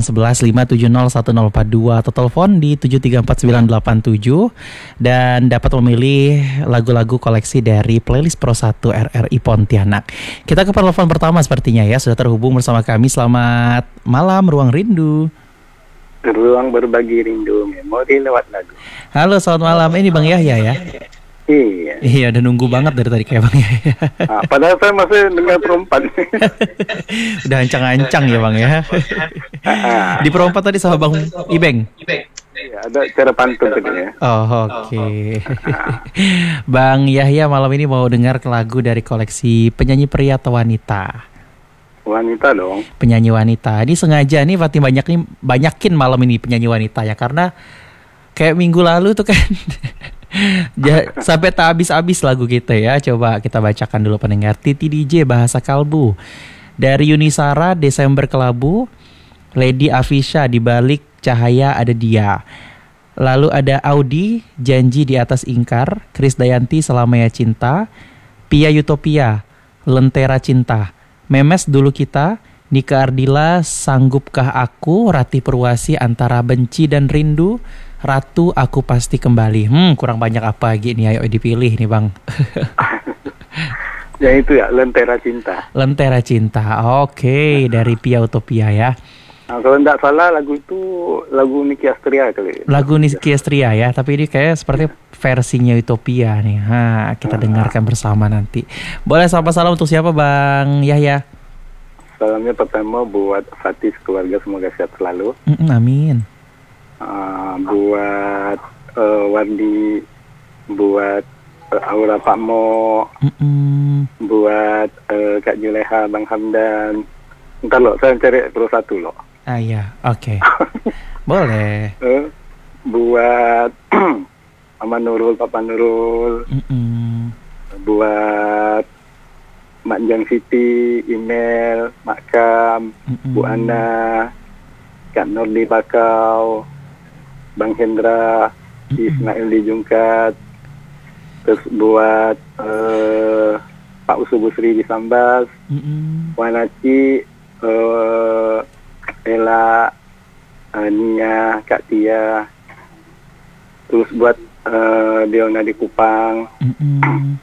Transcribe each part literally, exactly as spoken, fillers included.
delapan satu satu lima tujuh nol satu nol empat dua atau telepon di tujuh tiga empat sembilan delapan tujuh dan dapat memilih lagu-lagu koleksi dari playlist Pro satu R R I Pontianak. Kita ke telepon pertama sepertinya ya, sudah terhubung bersama kami. Selamat malam Ruang Rindu. Ruang berbagi rindu memori lewat lagu. Halo, selamat malam. Ini Bang Yahya ya? Iya. Iya, udah nunggu banget dari tadi kayak Bang Yahya. Ah, padahal saya masih dengar perempat. Udah ancang-ancang ya Bang ya. Di perempat tadi sama Bang Ibeng. Iya, ada cara pantun tadi ya. Oh, oke. Okay. Bang Yahya malam ini mau dengar lagu dari koleksi penyanyi pria atau wanita? Wanita dong. Penyanyi wanita. Ini sengaja nih Fatih banyak nih banyakin malam ini penyanyi wanita ya, karena kayak minggu lalu tuh kan ja, sampai tak habis-habis lagu kita ya. Coba kita bacakan dulu pendengar. Titi D J Bahasa Kalbu. Dari Yunisara Desember Kelabu. Lady Afisha Di Balik Cahaya Ada Dia. Lalu ada Audi Janji Di Atas Ingkar. Krisdayanti Selamanya Cinta. Pia Utopia Lentera Cinta. Memes Dulu Kita, Nika Ardila Sanggupkah Aku, Rati Purwasi Antara Benci dan Rindu, Ratu Aku Pasti Kembali. Hmm, kurang banyak apa lagi nih, ayo dipilih nih Bang. Ya itu ya, Lentera Cinta. Lentera Cinta, oke, okay, dari Pia Utopia ya. Nah, kalau tidak salah lagu itu lagu Niki Astria kali. Lagu Niki Astria ya, tapi ini kayak seperti versinya Utopia nih. Ha, kita nah. dengarkan bersama nanti. Boleh sapa salam untuk siapa Bang Yahya? Salamnya pertama buat Fatih keluarga, semoga sehat selalu. Mm-mm, amin. Uh, buat uh, Wandi, buat uh, Aura Pak Mo, Mm-mm. buat uh, Kak Juleha, Bang Hamdan. Ntar lo, saya cari Pro satu lo. Ah iya, oke. Okay. Boleh. Uh, buat Mama Nurul, Papa Nurul. Mm-mm. Buat Mak Jang Siti, Email, Mak Kam, Mm-mm. Bu Ana, Kak Nordi Bakau, Bang Hendra, Mm-mm. Ismail di Jungkat. Terus buat uh, Pak Usubusri di Sambas, Mm-mm. Wanaci, uh, Ella, uh, Nia, Kak Tia. Terus buat uh, Diona di Kupang. Mm-mm.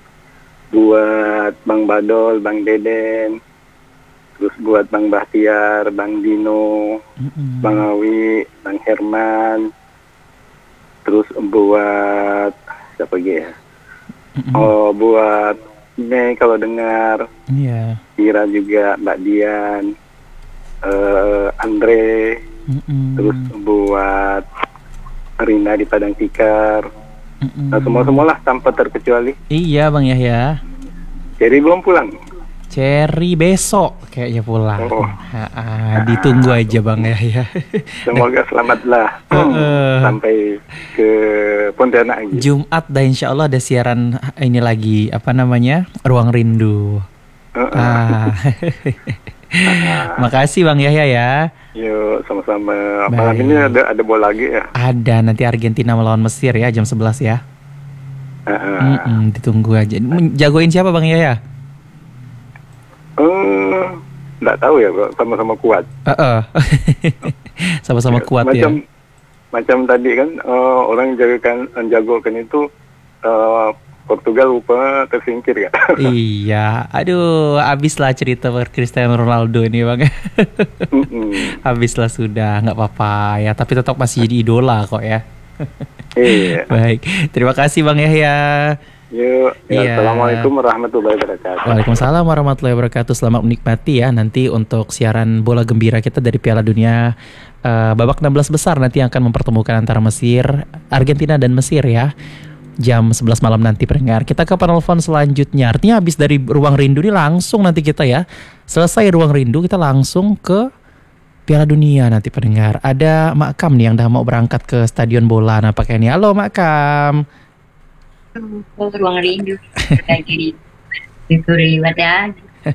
Buat Bang Badol, Bang Deden. Terus buat Bang Bahtiar, Bang Dino, Mm-mm. Bang Awi, Bang Herman. Terus buat siapa lagi ya? Mm-mm. Oh, buat Mei kalau dengar. Iya. Yeah. Ira juga, Mbak Dian, uh, Andre. Mm-mm. Terus buat Rina di Padang Tikar. Mm-mm. Nah, semua-semualah tanpa terkecuali. Iya Bang Yahya. Jadi belum pulang. Cherry besok kayaknya pulang. Oh. Ha, ha, ditunggu aja Bang Yahya. Semoga selamatlah uh, sampai ke Pontianak lagi. Jumat dan insya Allah ada siaran ini lagi, apa namanya, Ruang Rindu. Uh-uh. Ah. Makasih Bang Yahya ya. Yuk, sama-sama. Malam ini ada ada bola lagi ya? Ada, nanti Argentina melawan Mesir ya jam sebelas ya. Uh-uh. Ditunggu aja. Jagoin siapa Bang Yahya? Eh, enggak tahu ya, bro. Sama-sama kuat. Uh-uh. Sama-sama ya, kuat macam, ya. Macam tadi kan uh, orang jagokan jagokan itu uh, Portugal lupa tersingkir ya. Iya, aduh, habislah cerita Cristiano Ronaldo ini Bang. Habislah sudah, nggak apa-apa ya. Tapi tetap masih jadi idola kok ya. Iya. Baik, terima kasih Bang Yahya. Yuk, ya, iya. Assalamualaikum warahmatullahi wabarakatuh. Waalaikumsalam warahmatullahi wabarakatuh. Selamat menikmati ya nanti untuk siaran bola gembira kita dari Piala Dunia uh, babak enam belas besar nanti yang akan mempertemukan antara Mesir, Argentina dan Mesir ya. Jam sebelas malam nanti pendengar. Kita ke penelpon selanjutnya. Artinya habis dari Ruang Rindu ini langsung nanti kita ya. Selesai Ruang Rindu kita langsung ke Piala Dunia nanti pendengar. Ada Mak Kam nih yang dah mau berangkat ke stadion bola. Nah pakai ini. Halo Mak Kam. Ruang Rindu lagi itu riwat ya.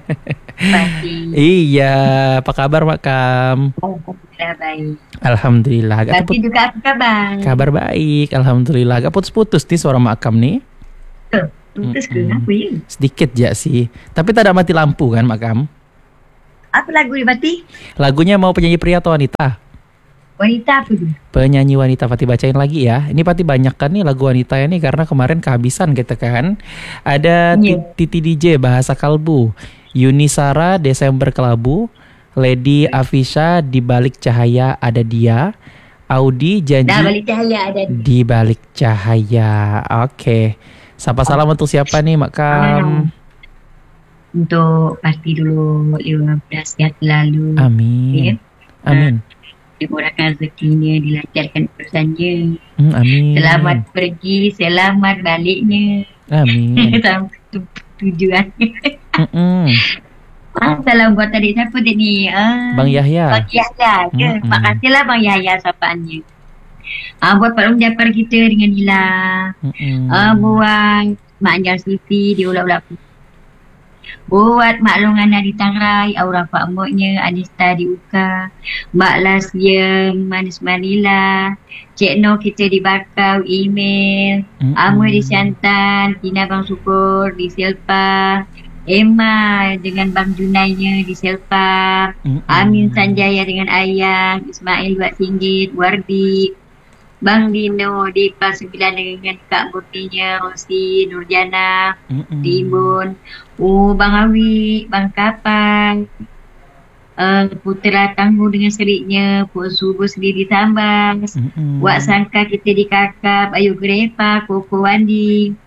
Iya, apa kabar Mak Kam? Alhamdulillah baik. Alhamdulillah. Agak Tapi juga apa kabar? Kabar baik, alhamdulillah. Agak putus-putus nih suara Mak Kam nih. Putus kenapa ya? Sedikit ya sih. Tapi tak ada mati lampu kan Mak Kam? Apa lagu ni Pati? Lagunya mau penyanyi pria atau wanita? Wanita apa tu? Penyanyi wanita, Pati bacain lagi ya. Ini Pati banyak kan nih lagu wanita ini karena kemarin kehabisan gitu kan. Ada Iya. Titi D J Bahasa Kalbu, Yunisara Desember Kelabu, Lady Afisha Di Balik Cahaya Ada Dia, Audi Janji Dah balik cahaya ada. Di Balik Cahaya. Oke. Sapa salam untuk siapa nih Mak Kam? Untuk pasti dulu lima belas sehat lalu. Amin. Amin. Dimurahkan rezekinya, dilancarkan urusannya. Hmm, amin. Selamat pergi, selamat baliknya. Amin. Sampai tu- tujuannya. Mm-mm. Ah, salam buat adik siapa tadi ni? Ah, Bang Yahya. Bang Yahya ke? Mm-mm. Terima kasihlah Bang Yahya sapaannya. Ah, buat Pak Long Japar kita dengan Nila. Mm-mm. Ah, buat Mak Anjar Siti di ulat-ulat. Buat Mak Long Ana di Tangrai, Aura Pak Moknya, Anista di Uka, Mak Lasya, Manis Manila, Cik No kita di Bakau, email, Mm-mm. Amui di Siantan, Tina Bang Syukur di Selpa, Emma dengan Bang Junainya di Selpa, Mm-mm. Amin Sanjaya dengan Ayah, Ismail buat Singgit, Wardi, Bang Dino di Pas sembilan dengan Kak Murninya, Rosi, Nurjana, Mm-mm. Timbun, oh Bang Awi, Bang Kapang, uh, Putera Tangguh dengan seriknya, Puk Subuh sendiri Tambas, Mm-mm. Wak Sangka kita di Kakap, Ayu Grepa, Koko Wandi,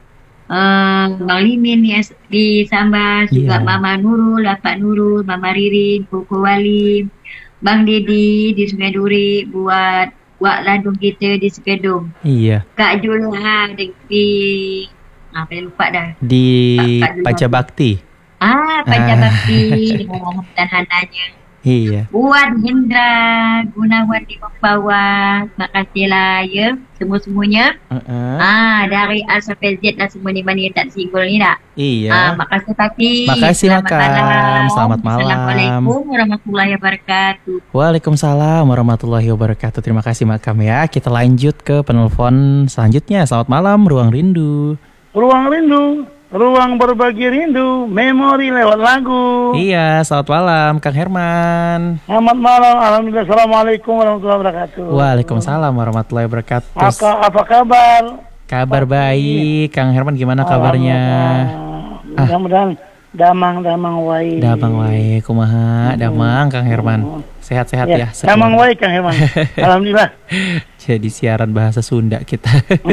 uh, Bang Limin di, di Sambas, juga Iya. Mama Nurul, Bapak Nurul, Mama Ririn, Koko Wali, Bang Dedi di Sungai Duri, buat Wak Landung kita di Sekedung, Iya. Kak Julha di, di apa yang lupa dah. Di Pak- Pak Paca Dulu. Bakti. Ah, Panca Bakti dengan Muhammad dan Hananya. Iya. Buat Hendra Gunawan di Mempawah. Terima kasihlah ya semua-semuanya. Uh-uh. Ah, dari A sampai Z lah semua ni mana yang tak singgul ni tak. Ah, Iya. makasih Pati. Makasih, Selamat Makam. malam. Selamat malam. Assalamualaikum warahmatullahi wabarakatuh. Waalaikumsalam warahmatullahi wabarakatuh. Terima kasih Makam ya. Kita lanjut ke penelpon selanjutnya. Selamat malam, Ruang Rindu. Ruang rindu, ruang berbagi rindu, memori lewat lagu. Iya, selamat malam Kang Herman. Selamat malam, alhamdulillah, assalamualaikum warahmatullahi wabarakatuh. Waalaikumsalam warahmatullahi wabarakatuh. Apa apa kabar? Kabar baik, Kang Herman gimana kabarnya? Alhamdulillah. Mudah-mudahan damang damang wai. Damang wae, kumaha, damang Kang Herman. Sehat-sehat ya. Ya, damang wai Kang Herman. Alhamdulillah. Jadi siaran bahasa Sunda kita.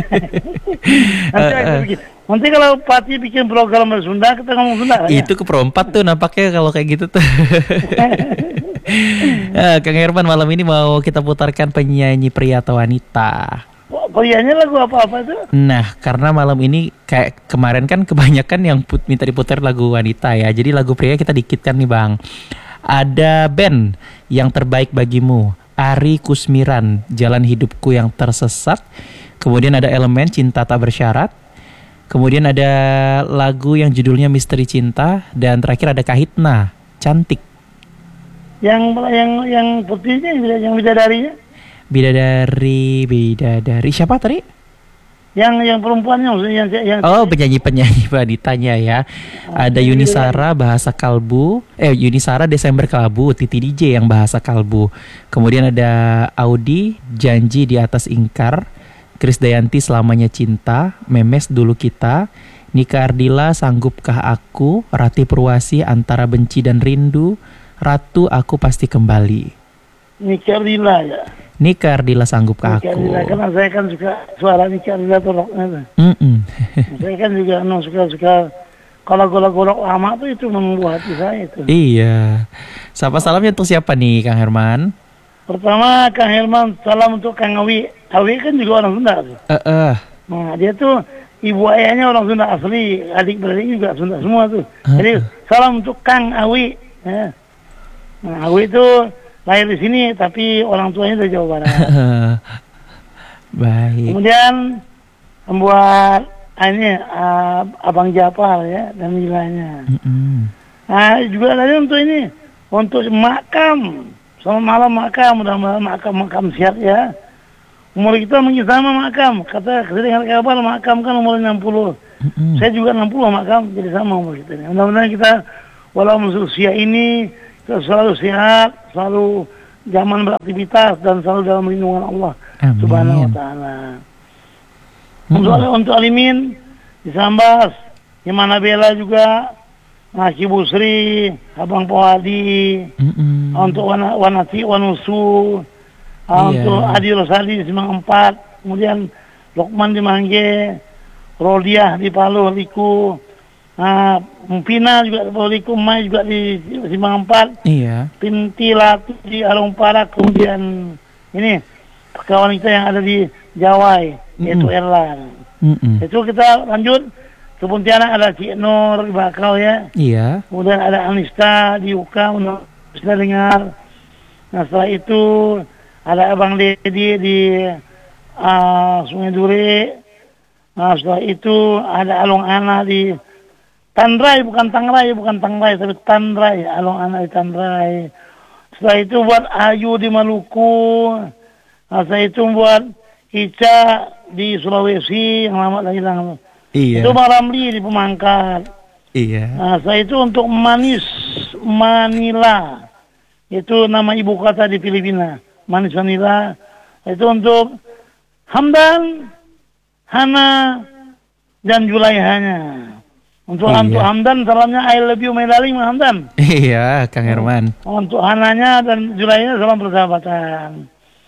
Nanti, aku bikin- nanti kalau Pati bikin program bahasa Sunda, kita ngomong Sunda. ya? Itu keperempat tuh nampaknya kalau kayak gitu tuh. Eh, Kang Herman malam ini mau kita putarkan penyanyi pria atau wanita. Wah, Prianya lagu apa-apa tuh? Nah, karena malam ini kayak kemarin kan kebanyakan yang put, minta diputar lagu wanita ya. Jadi lagu pria kita dikit kan nih Bang. Ada band Yang Terbaik Bagimu, Ari Kusmiran, Jalan Hidupku Yang Tersesat. Kemudian ada Elemen, Cinta Tak Bersyarat. Kemudian ada lagu yang judulnya Misteri Cinta. Dan terakhir ada Kahitna, Cantik. Yang yang yang putihnya, yang yang bidadarinya, Bidadari, Bidadari. Siapa tadi? yang yang perempuannya maksudnya yang yang Oh, penyanyi-penyanyi wanitanya ya. Ada Yunisara Bahasa Kalbu, eh Yunisara Desember Kelabu, Titi D J yang Bahasa Kalbu. Kemudian ada Audi Janji di Atas Ingkar, Krisdayanti Selamanya Cinta, Memes Dulu Kita, Nika Ardila Sanggupkah Aku, Rati Purwasi Antara Benci dan Rindu, Ratu Aku Pasti Kembali. Nika Ardila ya. Nika Ardila Sanggupkah Nika Aku. Ardila, karena saya kan suka suara Nika Ardila tuh rocknya tuh. Mm-mm. Saya kan juga no, suka-suka kalau lagu-lagu rock lama tuh itu membuat hati saya itu. Iya. Sapa salamnya untuk siapa nih Kang Herman? Pertama Kang Herman, salam untuk Kang Awi. Awi kan juga orang Sunda tuh. Eh eh. Nah, dia tuh ibu ayahnya orang Sunda asli, adik-beradik juga Sunda semua tuh. Jadi salam untuk Kang Awi. Ya. Nah, Awi itu lahir di sini tapi orang tuanya dari Jawa Barat. Baik. Kemudian membuat ah, ini ah, Abang Japar ya dan nilainya. Mm-mm. Nah, juga tadi untuk ini untuk makam. Selamat malam makam, mudah-mudahan makam makam sehat ya. Umur kita mungkin sama makam. Kata keseringan kabar makam kan umur enam puluh. Mm-mm. Saya juga enam puluh makam, jadi sama umur kita. Mudah-mudahan kita walau masuk usia ini selalu sehat, selalu zaman beraktivitas dan selalu dalam lindungan Allah Amin. Subhanahu wa taala. Mm-mm. Untuk untuk Alimin di Sambas, Imana Bella juga, Naki Busri, Abang Powadi, Mm-mm. untuk Wana, Wanati Wanusu, Iya. untuk Adi Rosadi di Semang Empat, kemudian Lokman di Mangge, Rodiah di Palu, Liku, nah, Pina juga di Palu, Liku, Mai juga di Semang Empat, Iya. Pinti Latu di Arung Parak, kemudian ini kawan kita yang ada di Jawai, yaitu Mm-mm. Erlan. Mm-mm. Itu kita lanjut ke Pontianak, ada Cik Nur di Bakau ya. Iya. Kemudian ada Anista di U K, untuk bisa dengar. Nah setelah itu ada Abang Dedi di uh, Sungai Duri. Nah setelah itu ada Alung Ana di Tandrai, bukan Tangrai, bukan Tangrai, tapi Tandrai. Alung Ana di Tandrai. Setelah itu buat Ayu di Maluku. Nah setelah itu buat Ica di Sulawesi, yang lama lagi hilang. Iya. Itu Bang Ramli di Pemangkat. Iya. Nah, setelah itu untuk Manis Manila, itu nama ibu kota di Filipina, Manis Manila. Itu untuk Hamdan, Hana, dan Julaihanya. Untuk Iya. untuk Hamdan, salamnya I love you my darling, Hamdan. Iya, Kang Herman. Untuk Hananya dan Julaihanya salam persahabatan.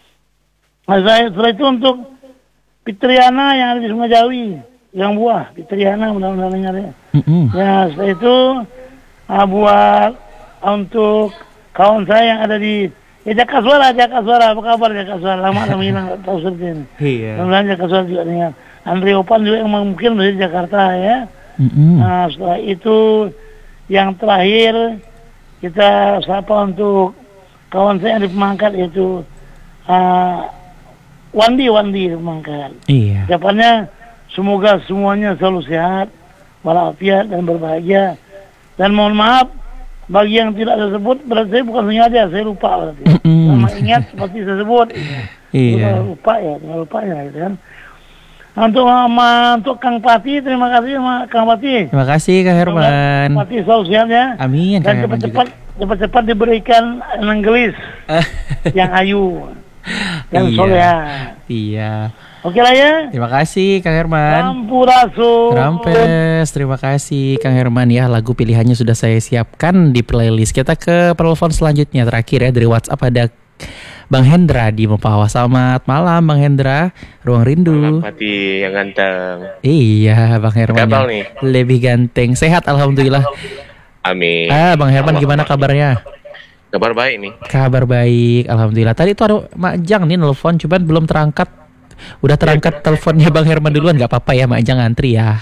Nah, setelah itu untuk Fitriana yang ada di Sungai Jawi, yang buah Fitriana, mudah-mudahan dengar ya. Mm-mm. Ya, setelah itu uh, buat untuk kawan saya yang ada di ya, Jaka Suara, Jaka Suara, apa kabar Jaka Suara? Lama lama hilang, tak tahu seperti ini. Iya. Mudah-mudahan Jaka Suara juga dengar. Andre Opan juga yang mungkin dari Jakarta ya. Mm-mm. Nah, setelah itu yang terakhir kita sapa untuk kawan saya yang di Pemangkat, yaitu uh, Wandi Wandi di Pemangkat. Iya. Ucapannya semoga semuanya selalu sehat, walafiat dan berbahagia. Dan mohon maaf bagi yang tidak saya sebut, berarti saya bukan sengaja, saya lupa berarti. Mm-mm. Sama ingat seperti saya sebut. Iya. Udah lupa ya, tinggal lupa ya gitu kan. Untuk sama untuk Kang Pati, terima kasih sama Kang Pati. Terima kasih Kang Herman. Kang Pati selalu sehat ya. Amin Kang Dan Herman cepat-cepat juga. cepat-cepat diberikan Enggelis yang ayu dan Iya. soleha. Iya. Oke lah ya. Terima kasih Kang Herman. Sampurasun. Rampes, terima kasih Kang Herman ya. Lagu pilihannya sudah saya siapkan di playlist. Kita ke telepon selanjutnya terakhir ya, dari WhatsApp ada Bang Hendra di Mepawa. Selamat malam Bang Hendra, Ruang Rindu. Pati yang ganteng. Iya Bang Herman Kabar yang nih? lebih ganteng. Sehat alhamdulillah. Amin. Ah Bang Herman gimana kabarnya? Kabar baik nih. Kabar baik alhamdulillah. Tadi tuh ada Mak Jang nih nelfon, cuman belum terangkat. Udah terangkat teleponnya Bang Herman duluan, nggak apa-apa ya Mak Jang antri ya.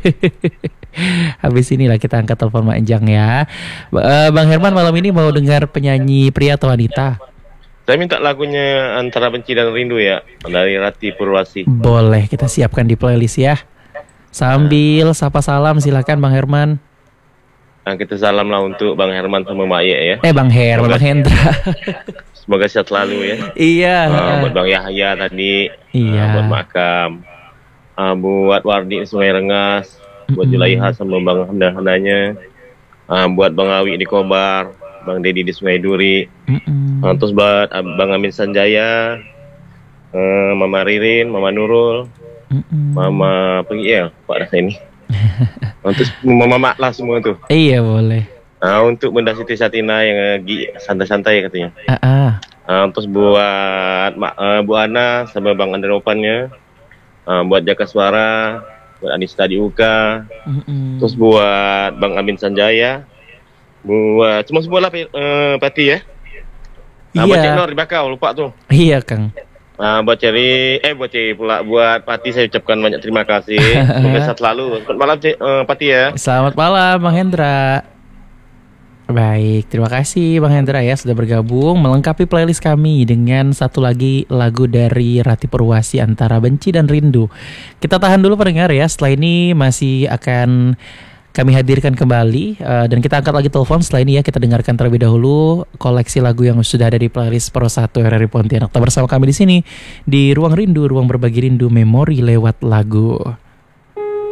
Habis inilah kita angkat telepon Mak Jang ya. Ba- eh, Bang Herman malam ini mau dengar penyanyi pria atau wanita? Saya minta lagunya Antara Benci dan Rindu ya, dari Rati Purwasi. Boleh, kita siapkan di playlist ya. Sambil sapa salam silakan Bang Herman. Nah, kita salam lah untuk Bang Herman sama Mak Ye ya. Eh Bang Herman, Bang Hendra. Semoga sehat selalu ya. Iya. Ah, buat Bang Yahya tadi. Iya. Ah, buat Makam. Ah, buat Wardi di Sungai Rengas. Buat Mm-mm. Julaiha sama Bang Hamdan-Hamdanya. Ah, buat Bang Awi di Kobar. Bang Dedi di Sungai Duri. Mm-mm. Ah, terus buat Bang Amin Sanjaya. eh, Mama Ririn, Mama Nurul. Mm-mm. Mama pergi ya Pak rasa ini. Untuk Mama Mak lah semua tu. Iya boleh. Nah, untuk Bunda Siti Satina yang lagi santai-santai katanya. Ah, ah. Nah, terus buat Mak, uh, Bu Ana sama Bang Andre Opannya. Uh, buat Jaka Suara, buat Anista di U K. Mm-mm. Terus buat Bang Amin Sanjaya. Buat semua semua lah uh, Pati ya. Nah, buat Cik Iya. Nur di Bakau lupa tuh. Iya Kang. Nah, buat Ceri, eh buat Ceri pula, buat Pati saya ucapkan banyak terima kasih. Semoga sehat selalu. Selamat malam Cik, uh, Pati ya. Selamat malam Bang Hendra. Baik, terima kasih Bang Hendra ya sudah bergabung melengkapi playlist kami dengan satu lagi lagu dari Rati Purwasi, Antara Benci dan Rindu. Kita tahan dulu pendengar ya, setelah ini masih akan kami hadirkan kembali uh, dan kita angkat lagi telepon. Setelah ini ya kita dengarkan terlebih dahulu koleksi lagu yang sudah ada di playlist Pro satu R R I Pontianak. Tetap bersama kami di sini di Ruang Rindu, ruang berbagi rindu memori lewat lagu.